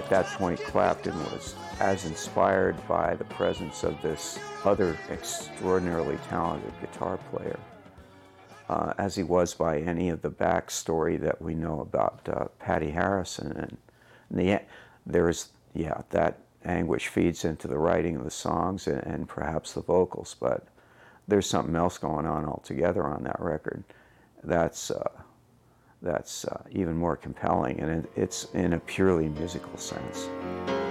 at that point, Clapton was as inspired by the presence of this other extraordinarily talented guitar player as he was by any of the backstory that we know about Patty Harrison. And that anguish feeds into the writing of the songs and perhaps the vocals, but there's something else going on altogether on that record that's even more compelling, and it's in a purely musical sense.